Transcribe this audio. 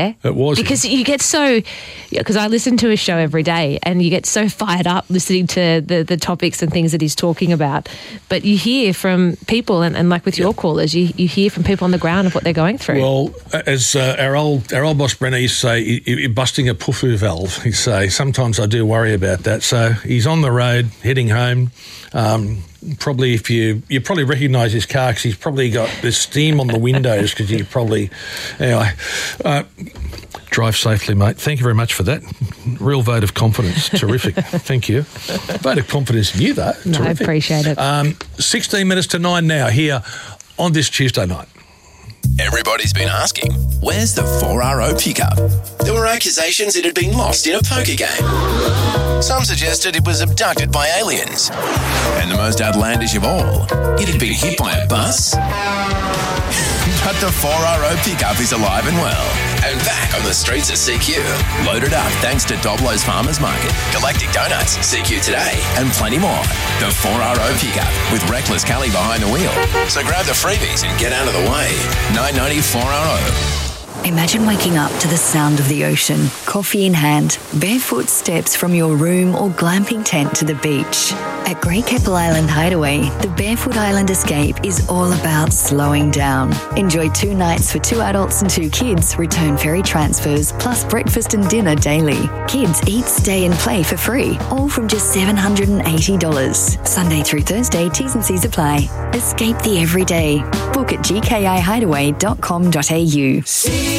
It was. Because you get so, because I listen to his show every day and you get so fired up listening to the topics and things that he's talking about. But you hear from people, and like with your callers, you hear from people on the ground of what they're going through. Well, as our old boss Brenner used to say, you're busting a pufu valve. He'd say, sometimes I do worry about that. So he's on the road, heading home. Probably if you probably recognise his car because he's probably got this steam on the windows because he probably... Anyway, drive safely, mate. Thank you very much for that. Real vote of confidence. Terrific. Thank you. Vote of confidence in you, though. No, Terrific. I appreciate it. 16 minutes to 9 now here on this Tuesday night. Everybody's been asking, where's the 4RO pickup? There were accusations it had been lost in a poker game. Some suggested it was abducted by aliens. And the most outlandish of all, it had been hit by a bus. But the 4RO pickup is alive and well. And back on the streets of CQ. Loaded up thanks to Doblo's Farmers Market, Galactic Donuts, CQ Today, and plenty more. The 4RO pickup with Reckless Kelly behind the wheel. So grab the freebies and get out of the way. 990 4RO. Imagine waking up to the sound of the ocean, coffee in hand, barefoot steps from your room or glamping tent to the beach. At Great Keppel Island Hideaway, the Barefoot Island Escape is all about slowing down. Enjoy 2 nights for 2 adults and 2 kids, return ferry transfers, plus breakfast and dinner daily. Kids eat, stay and play for free, all from just $780. Sunday through Thursday, T's and C's apply. Escape the everyday. Book at gkihideaway.com.au.